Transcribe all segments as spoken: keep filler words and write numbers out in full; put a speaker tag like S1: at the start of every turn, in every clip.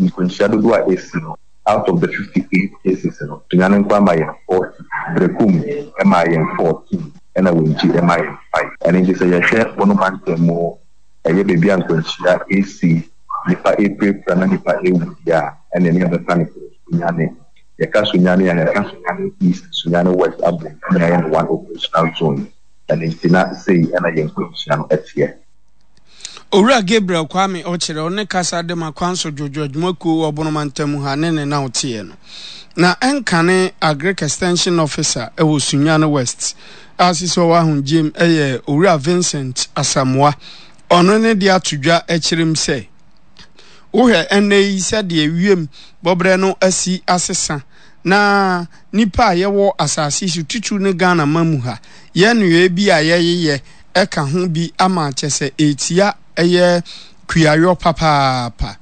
S1: nkunhyia dodo a esi no out of the fifty-eight cases no tunyane nkwa ma yɛ forty brekum ɛma yɛ fourteen ɛna wenji ɛma yɛ five ɛne nti sɛ yɛhwɛ bono mantemu ɛyɛ beebi a nkunhyia esi nipa April na nipa ewu ya ɛne ne yɛbɛfa ne tunyane yɛka sunyane ya yɛka sunyane east sunyane west abo ɛna yɛ one operational zone ɛne nti na sei ɛna yɛ nkunhyia no ɛteɛ.
S2: Owura Gabriel Kwame Ochire one kasa de makwanso Jojo Adwumakuo obonomantamu ha ne ne na otie no na enkane agric extension officer e wo Sunyane West asiso wa hunjim eye Owura Vincent Asamoah ono ne de atodwa ekirem se wohwe enne yi se de wiem bobre no asi asesa na nipa ye wo asase su tutu ne Ghana mamu ha ye no ye bi a ye ye eka ho bi ama kyese etia eye kuyayo papa pa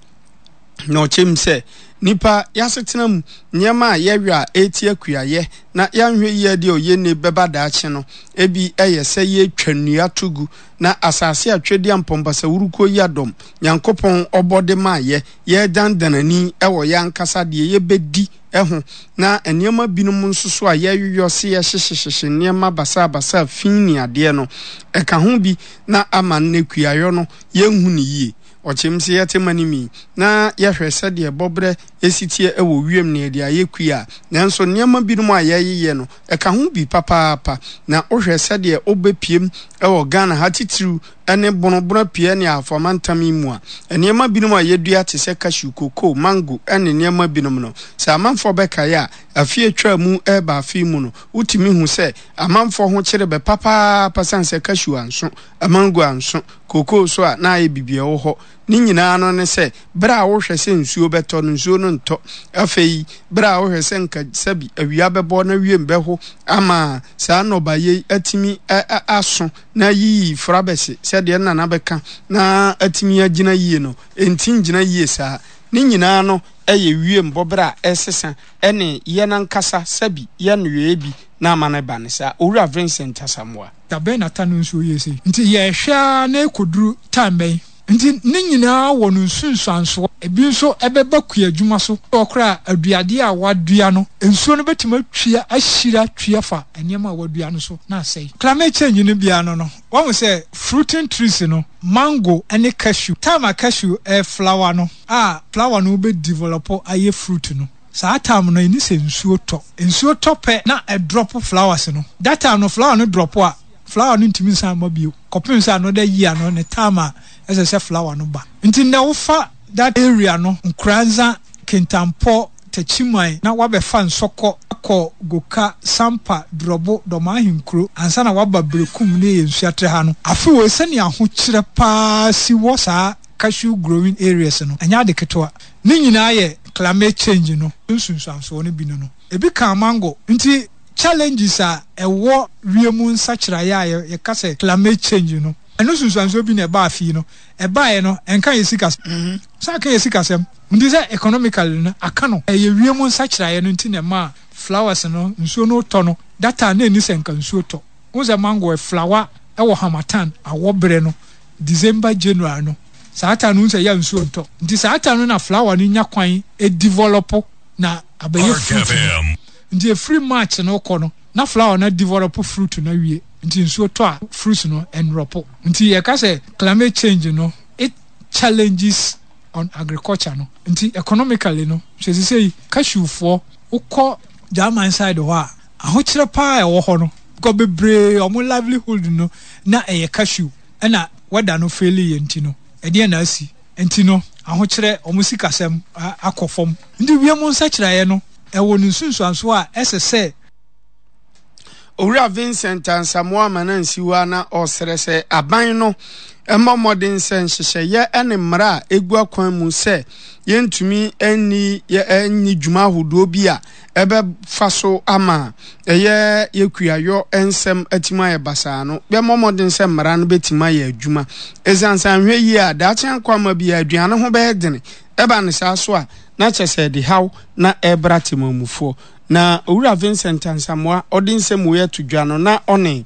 S2: no chim se nipa yasetenam nyema yewia etie kuyaye na yanhwe ye de oye ne beba daache no ebi eye se ye twanua tugu na asase atwedi ampombasa wuruko yadom nyankopon obode maye ye dandanani ewo yankasa de ye bedi eho na enema binum nsoso a ye yuyose ye hyehyehye nema basa basa fini ade no eka ho bi na ama ne kuyayo no ye hu ne yie ochimse yete manimi na yehwe sede bobre esitie ewo wiem ne de ayekua nanso nema binum a ye ye no eka ho bi papa papa na ohwe sede obepiem ewo Ghana hatitiru ene bonobona pie ne afomantami mu a enema binum a yedua te se cashew cocoa mango ene enema binum no sa amanfo beka ya afie twa mu eba afie mu no utimi hu se amanfo ho kire be papa pasanse cashew anso mango anso cocoa so a na ye bibie wo ho ni nyina no ne se bra wo hwe se nsuo beto no nsuo no nto afei bra wo hwe se nka sabi awia bebo na wiem be ho ama sa no baye atimi aso na yi frabese se de na na beka na atimi agina yie no enti gina yie sa ni nyina no eye wiem bobra esesa ene ye na nkasa sabi ye no ye bi na amane banisa Owura Vincent Asamoah
S3: tabe na tanu nsuo yesi nti ye hwa na ekoduru tambe nti ne nyina wɔ no nsunsuanso ebi nso ebeba ku adwuma so okra aduade a wadua no nsuo no betima twia ahyira twia fa enema wadua no so na asɛe climate change no bia no no wɔn sɛ fruiting trees no mango ene cashew tama cashew e flower no ah flower no be develop aye fruit no saa time no ni sɛ nsuo tɔ nsuo tɔ pɛ na e drop flowers no that time no flower no drop a flower no ntimi san ma bio kopin sa no da yi ano ne tama as a se flower no ba nti na wo fa that area no nkranza kentampo techimai na wabe fa nsoko akọ goka sampa drobo doma hinkro ansa na waba brekum ne yensuatre ha no afi wo se ne aho kire pa si wo saa cashew growing areas no anya de ketwa ne nyina ye climate change no nsunsuanso no bi no no ebi ka mango nti challenges a ewo wiemu nsachira ya ye kase climate change no eno sunsuanso bi na eba afi no eba ye no enka yesika mhm sa ka yesika sem ndi se economically no aka no eye wiemu nsachira ye no nti na ma flowers no nsuo no to no data na eni senka nsuo to unze mango e flower ewo hamatan awobre no December January no sa ata no nse ya nsuo to nti sa ata no na flower no nya kwan e develop na abaye fruit nti free march no kono na flower na develop fruit na wie nti nsuo to a fruit no enropo nti ye ka say climate change no it challenges on agriculture no nti economically no so say cashew for ukọ German side ho a ahokyere pa e wo ho no ko bebre omo livelihood no na e cashew na wada no fairly yenti no e de na asi enti no ahokyere omo sikasem akofom ndi wiemu nsa kyerɛ no e wo nsunsuanso a ss
S2: Owura Vincent Asamoah manansiwa na osrese aban no emomodin sen hyehyeye ene mra egu akwan mu se yentumi eni ye enyi dwuma hodo bi a ebe faso ama eye yekuayo ensem atima ye basa no be momodin se mra no betima ye adwuma ezansan hwe yi a da kyen kwama bi aduane ho be dene eba ne sa so a na chese de haw na ebra temamufo na owura Vincent Ansamoa odinsem we to dwano na one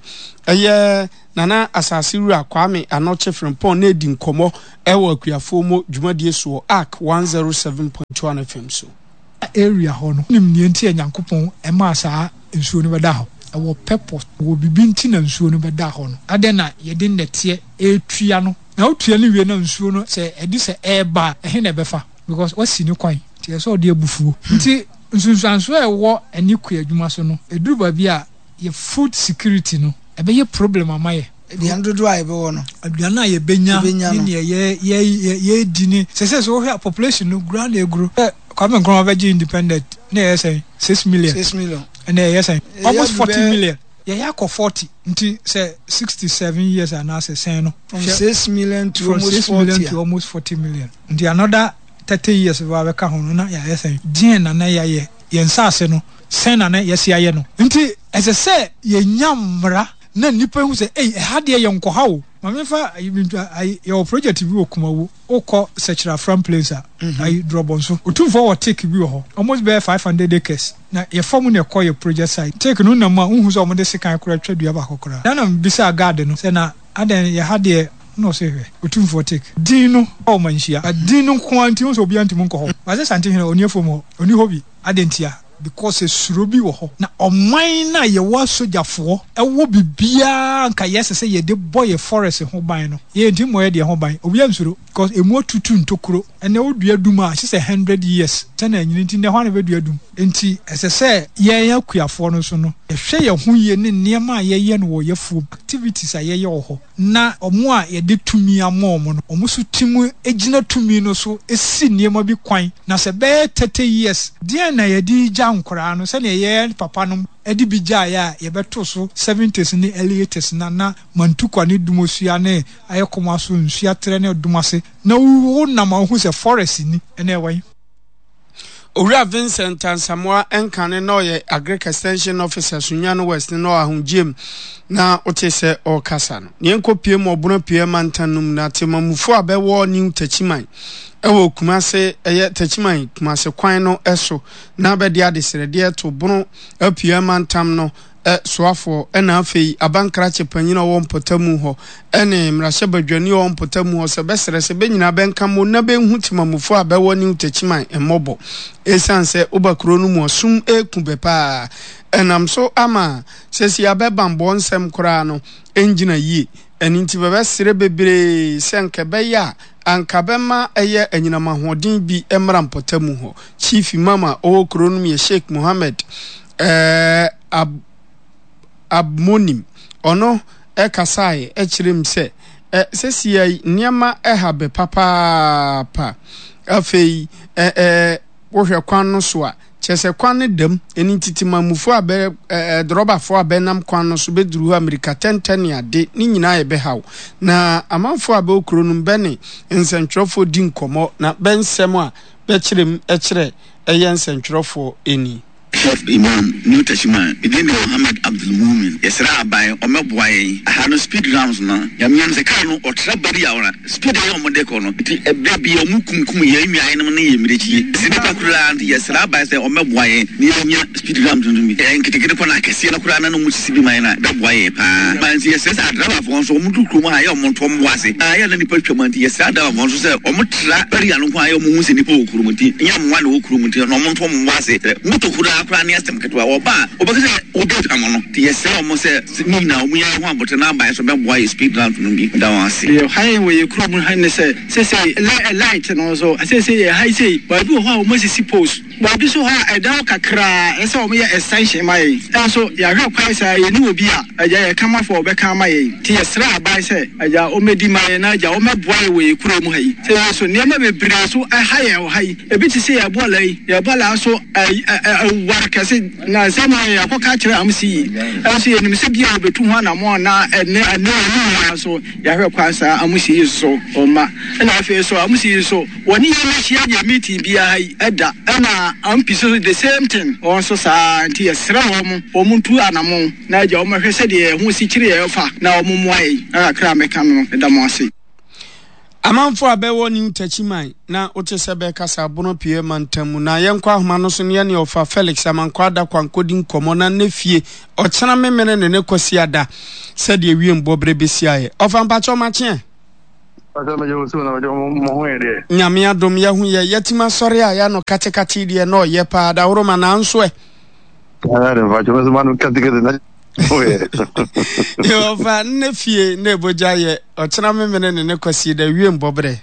S2: eye nana asase wura Kwame Anoche Frimpon na edi nkomo ewo akuafo mo dwumadie so Arc one oh seven point one F M so
S3: area ho no nim nie nti Nyankopon e ma saa nsuo no beda ho ewo purpose wo bibi nti na nsuo no beda ho no ade na ye de nete etua no na otua ni wie na nsuo no se edi se eba ehe na befa because wasi ni kwan ti so de abufuo nti nsunsuanso ewo ani ku adwuma so no eduru ba bi a ye food security no ebe ye problem amaye
S4: the hundred drive wo no
S3: aduana ye benya ni ye ye ye dini se se so here population no grand egro Kwame Nkrumah be independent na ye say six million
S4: six million
S3: and ye say almost forty million ye yakọ forty nti say sixty-seven years and now say say no
S4: from six million to
S3: from
S4: almost
S3: six
S4: forty
S3: million to almost forty million nti another thirty years wa be ka ho na ye say din na na ye ye nsase no sen na na ye sia ye no nti ese say ye nyamra na nipa hu say eh ha de ye nko ha o mamefa your project bi okumawo okọ sechira from place ai drop so otumfo wo take bi ho almost be five hundred acres na ye form na call your project site take no na ma hu so mo de sekan kora twadua ba kokora na na bisa garden no say na aden ye ha de no say we otumfo take din no o manhia din no kwanti so obi antim nko ho ba se sante hena oni afom ho oni hobi adentia because surobi wo ho na oman na ye wa sojafo ewo bibia nka yes say ye de boy forest ho ban no ye ndi mo ye de ho ban obi ansuro because emu otutu ntokuro ene odua dum a she say one hundred years tana anyini nti ne ho na be dua dum enti ese say ye yakuafo no so no ye hwe ye ho ye ne niam a ye ye no wo ye fu activities a ye ye wo ho na omo a ye de tumi amom no omo so timu egina tumi no so esi niam bi kwan na se be thirty years dia na ye di nkora no se ne ye papa no edi bija ya ye beto so seventies ni early eighties na na mantukwa ni dumosua ne ayekoma so nsua tre ne dumase na wo na ma hu se forest ni ene wan
S2: Owura Vincent Ansamoa enkane no ye Agric Extension Officer Sunyano West no ahunjem na otese o kasa no ne nkopie mo obono pie mantanum na temamufo abewo ni tachiman ewo Kumase eye tachiman Kumase kwan no eso na bede adesrede to bono apie mantam no e soafo ena afei abankrache panyina wo mpotamu ho ene mrahye badwani wo mpotamu ho se besere se benyina benka mo na benhu timamufo abewo ni tachiman emobo esanse obakro no mu osum ekubepa enam so ama sesi abebambo nsem kora no engina yi eninti bebe sire bebre senke beya ankabema eye enyina mahodin bi emra mpotamu ho chief mama o kronum ye Sheikh Mohammed eh ab abmonim ono e kasai e kirem se e sesi ai niama e habe papa pa afei e e wohwe kwan no so a chese kwan ne dam eni titimamufo abe e droba fo abe nam kwan no so beduru America ten ten ade ni nyina ye be haw na amanfo abe okronum bene nsentwrofo di nkomo na bensem a be kirem e kire eye nsentwrofo eni
S5: Chef Imam New Tashima, Idin Muhammad Abdul Mumin, Yesra by Omebway, I had no speed rounds now. Yamian Zakano or Trabari hour, speed on Modecono, a baby or Mukum Yami, I am Nimichi, Sinapakula, Yesra by the Omebway, near speed rounds to me, and get upon like a Sina Kurana, Musi Mina, that way, but yes, I drive on so Mutukuma, I am Montom Wasi, I had any purchasement, yes, I don't want to say, Omutra, very unquiet moons in the Pokurumuti, Yam one Okurumuti, or Montom Wasi, Mutukura. Niastem ketwa oba obakase odo amono tiyese omo se ni na omu ya ho abote na ba so be boy speed round no bi da wase
S6: ye highway kro mu han se se se light no so se se ye high say ba bi ho a omo sisi post ba bi so ha edan kakra ese omo ye extension mai and so ya hwe kwai sa ye ni obi a aja ye kama for be kama ye tiyesra ba se aja omedi mai na aja omo boy we kro mu hai se so niam be bira so high o high e bi ti se ya bola ya bola so kasi na sama ya ko ka kire amsi amsi ye nimse bia betu ho na mo na ene ene na so ya hwe kwasa amsi so o ma na afi so amsi so woni ye na hia ya meeting bia hai eda na ampi so the same thing on so sa anti esra ho mo o mu tu anamo na ja o ma hwe se de ho si kire ye fa na o mu mo ai na kra meka no da mo ase
S2: amanfo abewo ni utachiman na ote sebe kasa abono pie mantamu na yenkwa ahoma no so ne ne ofa Felix amanko ada kwankodi nkomo na nefie ochena memene ne ne kwasi ada said ye wiem bobre besiaye ofa mpacho mache
S7: Pacho me jo so na jo mo ho ede
S2: nyame adom ye hu ye yetima sori a ya no kate kate de no ye pa da woro ma na nso e
S7: ara de pacho me manu kate kate na oye
S2: yo fa nefie ne boja ye ochena memene ne ne kwasi da wiem bobre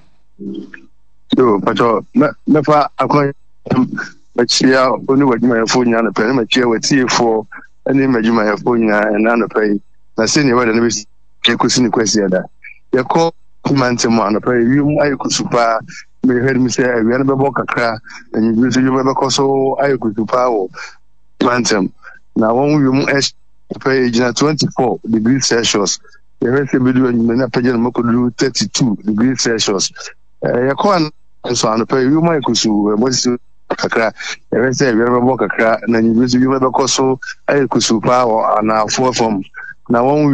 S7: yo pacho me fa akwa machia oni wadwuma ya fo nya na pe machia wati fo ani madwuma ya fo nya na na pe na se ne wada ne bi ke kusi ni kwasi ada ya ko mante mo na pe yum ayi kusupa me heard me say we na be bo kakra and you so you be ko so ayi kusupa wo mante na won yum es pe ejina twenty-four degrees Celsius the rest be do you na pe jena makodu thirty-two degrees Celsius eh ya ko an so an pe yum ayi kusu mo si kakra the rest we na be bo kakra na you so you be ko so ayi kusupa wo na four from na won